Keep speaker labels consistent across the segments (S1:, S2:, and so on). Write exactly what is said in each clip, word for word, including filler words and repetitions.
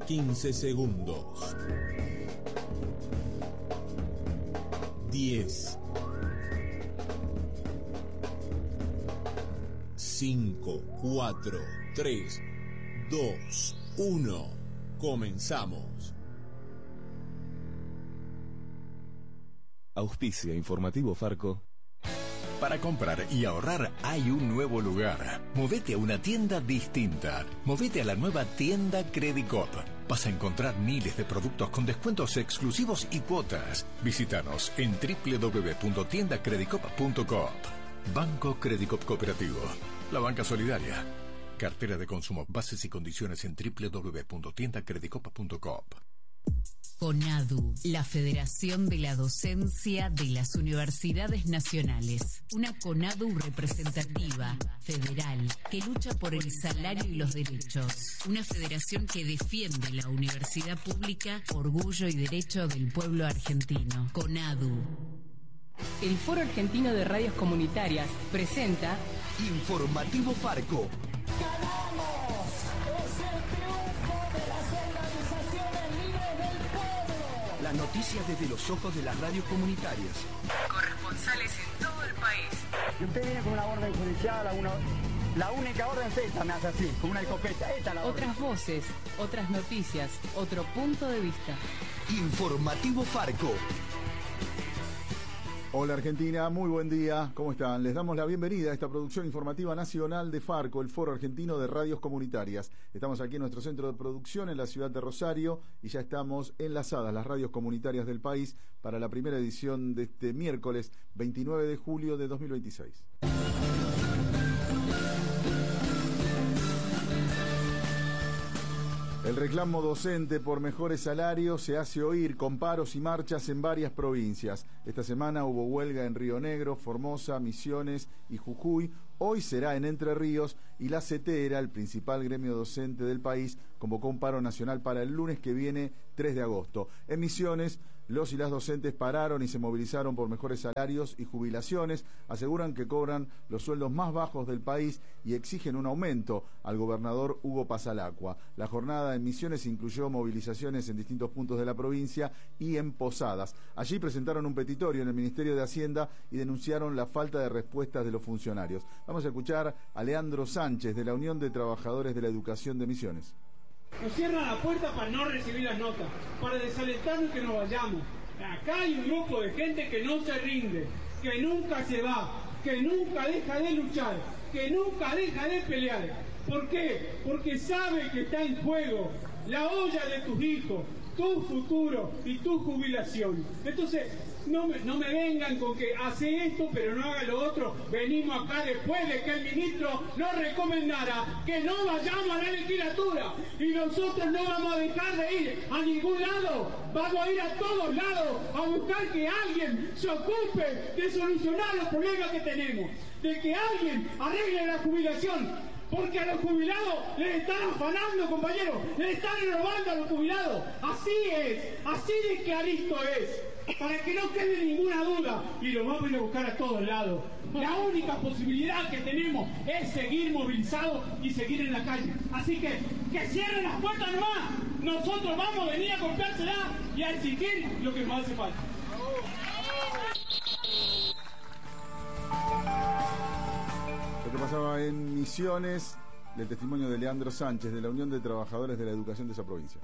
S1: quince segundos. diez. cinco, cuatro, tres, dos, uno. Comenzamos.
S2: Auspicia Informativo Farco.
S3: Para comprar y ahorrar hay un nuevo lugar. Movete a una tienda distinta. Movete a la nueva tienda Credicop. Vas a encontrar miles de productos con descuentos exclusivos y cuotas. Visítanos en doble u doble u doble u punto tienda credicop punto coop. Banco Credicop Cooperativo. La banca solidaria. Cartera de consumo. Bases y condiciones en doble u doble u doble u punto tienda credicop punto coop.
S4: CONADU, la Federación de la Docencia de las Universidades Nacionales. Una CONADU representativa, federal, que lucha por el salario y los derechos. Una federación que defiende la universidad pública, orgullo y derecho del pueblo argentino. CONADU.
S5: El Foro Argentino de Radios Comunitarias presenta
S6: Informativo Farco.
S7: ¡Ganamos! ¡Es el triunfo de las organizaciones libres del pueblo!
S6: Las noticias desde los ojos de las radios comunitarias.
S5: Corresponsales en todo el país.
S8: Y usted viene con una orden judicial, una, la única orden es esta, me hace así, con una escopeta. Esta es la orden.
S5: Otras voces, otras noticias, otro punto de vista.
S6: Informativo Farco.
S9: Hola Argentina, muy buen día, ¿cómo están? Les damos la bienvenida a esta producción informativa nacional de Farco, el Foro Argentino de Radios Comunitarias. Estamos aquí en nuestro centro de producción en la ciudad de Rosario y ya estamos enlazadas las radios comunitarias del país para la primera edición de este miércoles veintinueve de julio de dos mil veintiséis. El reclamo docente por mejores salarios se hace oír con paros y marchas en varias provincias. Esta semana hubo huelga en Río Negro, Formosa, Misiones y Jujuy. Hoy será en Entre Ríos y la CETERA, el principal gremio docente del país, convocó un paro nacional para el lunes que viene, tres de agosto. En Misiones, los y las docentes pararon y se movilizaron por mejores salarios y jubilaciones. Aseguran que cobran los sueldos más bajos del país y exigen un aumento al gobernador Hugo Pasalacqua. La jornada en Misiones incluyó movilizaciones en distintos puntos de la provincia y en Posadas. Allí presentaron un petitorio en el Ministerio de Hacienda y denunciaron la falta de respuestas de los funcionarios. Vamos a escuchar a Leandro Sánchez de la Unión de Trabajadores de la Educación de Misiones.
S10: Nos cierran la puerta para no recibir las notas, para desalentarnos que nos vayamos. Acá hay un grupo de gente que no se rinde, que nunca se va, que nunca deja de luchar, que nunca deja de pelear. ¿Por qué? Porque sabe que está en juego la olla de tus hijos, tu futuro y tu jubilación. Entonces, no me, no me vengan con que hace esto pero no haga lo otro. Venimos acá después de que el ministro nos recomendara que no vayamos a la legislatura y nosotros no vamos a dejar de ir a ningún lado. Vamos a ir a todos lados a buscar que alguien se ocupe de solucionar los problemas que tenemos, de que alguien arregle la jubilación. Porque a los jubilados les están afanando, compañeros, les están robando a los jubilados. Así es, así de clarito es, para que no quede ninguna duda. Y lo vamos a ir a buscar a todos lados. La única posibilidad que tenemos es seguir movilizados y seguir en la calle. Así que, que cierren las puertas nomás. Nosotros vamos a venir a golpeársela y a exigir lo que nos hace falta.
S9: Lo que pasaba en Misiones, del testimonio de Leandro Sánchez, de la Unión de Trabajadores de la Educación de esa provincia.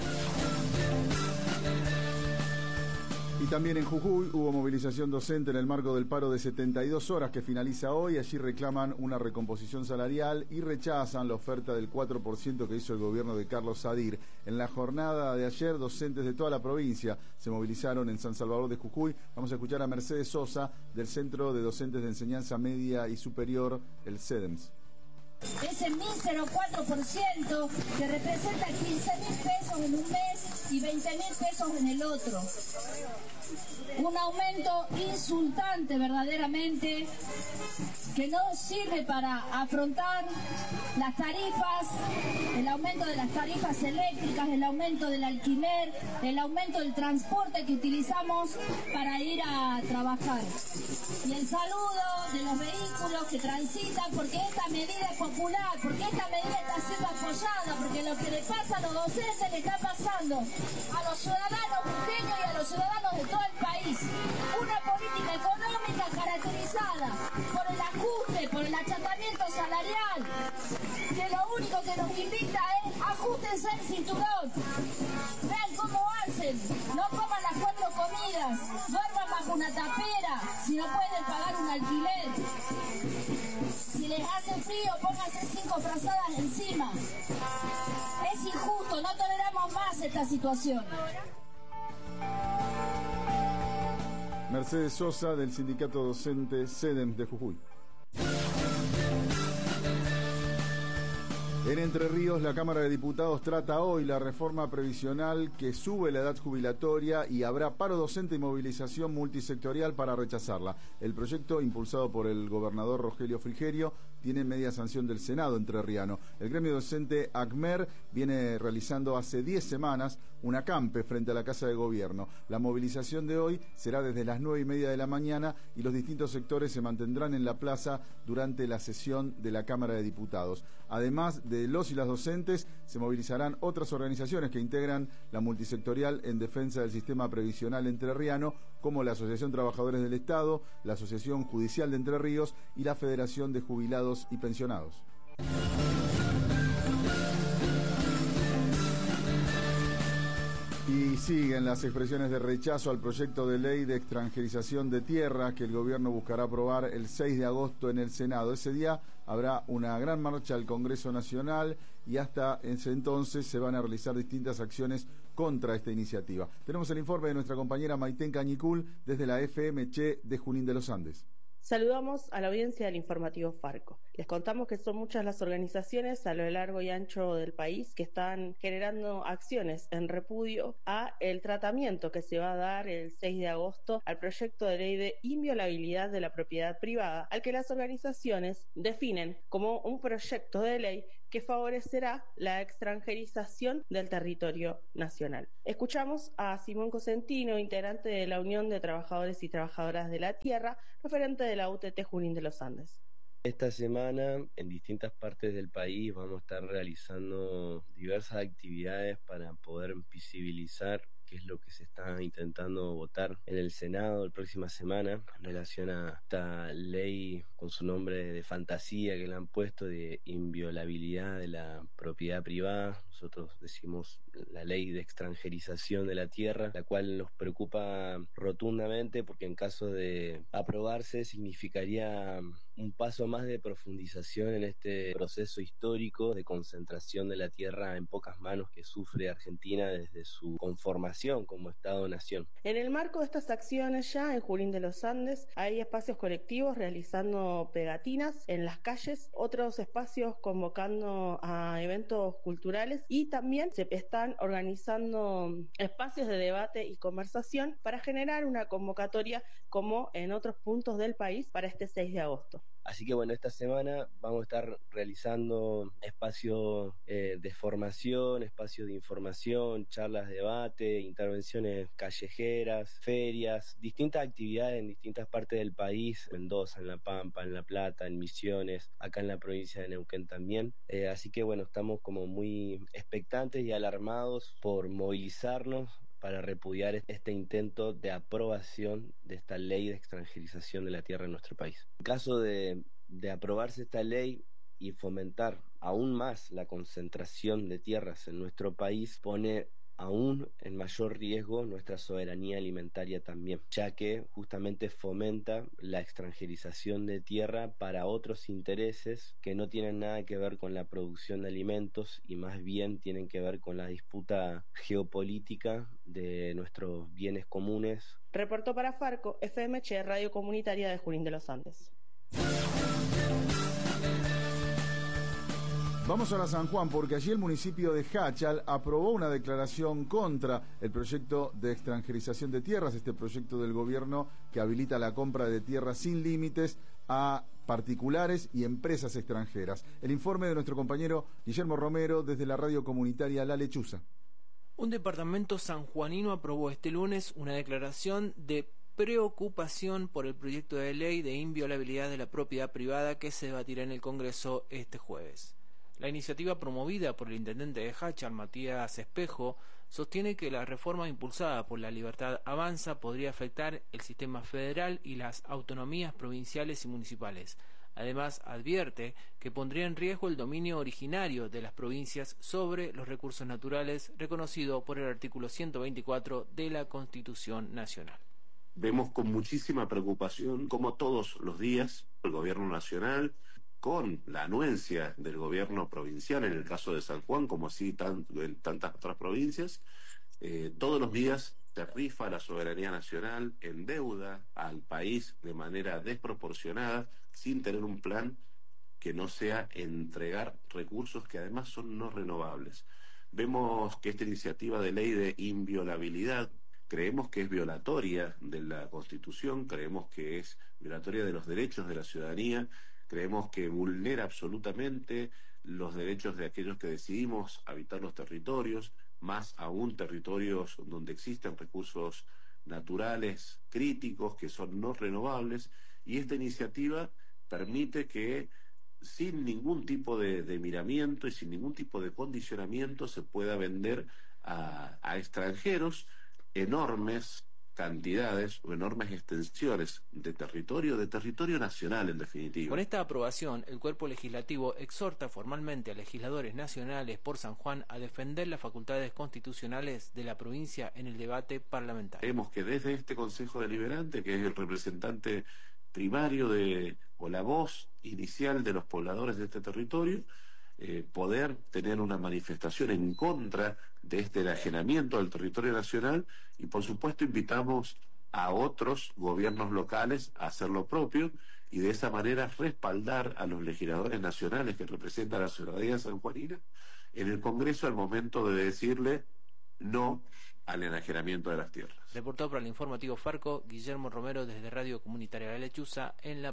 S9: Y también en Jujuy hubo movilización docente en el marco del paro de setenta y dos horas que finaliza hoy. Allí reclaman una recomposición salarial y rechazan la oferta del cuatro por ciento que hizo el gobierno de Carlos Sadir. En la jornada de ayer, docentes de toda la provincia se movilizaron en San Salvador de Jujuy. Vamos a escuchar a Mercedes Sosa, del Centro de Docentes de Enseñanza Media y Superior, el CEDEMS.
S11: Ese mísero cuatro por ciento que representa quince mil pesos en un mes y veinte mil pesos en el otro. Un aumento insultante verdaderamente, que no sirve para afrontar las tarifas, el aumento de las tarifas eléctricas, el aumento del alquiler, el aumento del transporte que utilizamos para ir a trabajar. y el saludo de los vehículos que transitan, porque esta medida es popular, porque esta medida está siendo apoyada, porque lo que le pasa a los docentes le está pasando a los ciudadanos jujeños y a los ciudadanos de todo el país. Una política económica caracterizada por el ajuste, por el achatamiento salarial, que lo único que nos invita es ajustense el cinturón. Vean cómo hacen, no coman las cuatro comidas, duerman bajo una tapera si no pueden pagar un alquiler. Si les hace frío, pónganse cinco frazadas encima. Es injusto, no toleramos más esta situación.
S9: Mercedes Sosa, del sindicato docente SEDEM de Jujuy. En Entre Ríos, la Cámara de Diputados trata hoy la reforma previsional que sube la edad jubilatoria y habrá paro docente y movilización multisectorial para rechazarla. El proyecto, impulsado por el gobernador Rogelio Frigerio, tiene media sanción del Senado entrerriano. El gremio docente ACMER viene realizando hace diez semanas un acampe frente a la Casa de Gobierno. La movilización de hoy será desde las nueve y media de la mañana y los distintos sectores se mantendrán en la plaza durante la sesión de la Cámara de Diputados. Además de los y las docentes, se movilizarán otras organizaciones que integran la multisectorial en defensa del sistema previsional entrerriano, como la Asociación Trabajadores del Estado, la Asociación Judicial de Entre Ríos y la Federación de Jubilados y Pensionados. Y siguen las expresiones de rechazo al proyecto de ley de extranjerización de tierras que el gobierno buscará aprobar el seis de agosto en el Senado. Ese día habrá una gran marcha al Congreso Nacional y hasta ese entonces se van a realizar distintas acciones contra esta iniciativa. Tenemos el informe de nuestra compañera Maitén Cañicul desde la F M Che de Junín de los Andes.
S12: Saludamos a la audiencia del informativo Farco. Les contamos que son muchas las organizaciones a lo largo y ancho del país que están generando acciones en repudio a el tratamiento que se va a dar el seis de agosto al proyecto de ley de inviolabilidad de la propiedad privada, al que las organizaciones definen como un proyecto de ley que favorecerá la extranjerización del territorio nacional. Escuchamos a Simón Cosentino, integrante de la Unión de Trabajadores y Trabajadoras de la Tierra, referente de la U T T Junín de los Andes.
S13: Esta semana en distintas partes del país vamos a estar realizando diversas actividades para poder visibilizar qué es lo que se está intentando votar en el Senado la próxima semana en relación a esta ley con su nombre de fantasía que le han puesto de inviolabilidad de la propiedad privada. Nosotros decimos la ley de extranjerización de la tierra, la cual nos preocupa rotundamente porque en caso de aprobarse significaría un paso más de profundización en este proceso histórico de concentración de la tierra en pocas manos que sufre Argentina desde su conformación como Estado-nación.
S12: En el marco de estas acciones ya en Junín de los Andes hay espacios colectivos realizando pegatinas en las calles, otros espacios convocando a eventos culturales y también se están organizando espacios de debate y conversación para generar una convocatoria como en otros puntos del país para este seis de agosto.
S13: Así que bueno, esta semana vamos a estar realizando espacios eh, de formación, espacios de información, charlas de debate, intervenciones callejeras, ferias, distintas actividades en distintas partes del país, en Mendoza, en La Pampa, en La Plata, en Misiones, acá en la provincia de Neuquén también. Eh, así que bueno, estamos como muy expectantes y alarmados por movilizarnos para repudiar este intento de aprobación de esta ley de extranjerización de la tierra en nuestro país. En caso de, de aprobarse esta ley y fomentar aún más la concentración de tierras en nuestro país, pone aún en mayor riesgo nuestra soberanía alimentaria también, ya que justamente fomenta la extranjerización de tierra para otros intereses que no tienen nada que ver con la producción de alimentos y más bien tienen que ver con la disputa geopolítica de nuestros bienes comunes.
S12: Reportó para Farco, F M Che, Radio Comunitaria de Junín de los Andes.
S9: Vamos ahora a San Juan, porque allí el municipio de Jáchal aprobó una declaración contra el proyecto de extranjerización de tierras, este proyecto del gobierno que habilita la compra de tierras sin límites a particulares y empresas extranjeras. El informe de nuestro compañero Guillermo Romero desde la radio comunitaria La Lechuza.
S14: Un departamento sanjuanino aprobó este lunes una declaración de preocupación por el proyecto de ley de inviolabilidad de la propiedad privada que se debatirá en el Congreso este jueves. La iniciativa promovida por el intendente de Jáchal, Matías Espejo, sostiene que la reforma impulsada por La Libertad Avanza podría afectar el sistema federal y las autonomías provinciales y municipales. Además, advierte que pondría en riesgo el dominio originario de las provincias sobre los recursos naturales reconocido por el artículo ciento veinticuatro de la Constitución Nacional.
S15: Vemos con muchísima preocupación cómo todos los días el gobierno nacional, con la anuencia del gobierno provincial, en el caso de San Juan, como así tan, en tantas otras provincias, eh, todos los días se rifa la soberanía nacional, endeuda al país de manera desproporcionada, sin tener un plan que no sea entregar recursos que además son no renovables. Vemos que esta iniciativa de ley de inviolabilidad creemos que es violatoria de la Constitución, creemos que es violatoria de los derechos de la ciudadanía, creemos que vulnera absolutamente los derechos de aquellos que decidimos habitar los territorios, más aún territorios donde existen recursos naturales críticos que son no renovables, y esta iniciativa permite que sin ningún tipo de, de miramiento y sin ningún tipo de condicionamiento se pueda vender a, a extranjeros enormes cantidades o enormes extensiones de territorio, de territorio nacional en definitiva.
S14: Con esta aprobación, el cuerpo legislativo exhorta formalmente a legisladores nacionales por San Juan a defender las facultades constitucionales de la provincia en el debate parlamentario.
S15: Vemos que desde este Consejo Deliberante, que es el representante primario de, o la voz inicial de los pobladores de este territorio, eh, poder tener una manifestación en contra de este enajenamiento del territorio nacional, y por supuesto invitamos a otros gobiernos locales a hacer lo propio y de esa manera respaldar a los legisladores nacionales que representan a la ciudadanía sanjuanina en el Congreso al momento de decirle no al enajenamiento de las tierras.
S14: Reportó para el informativo Farco Guillermo Romero desde Radio Comunitaria La Lechuza en la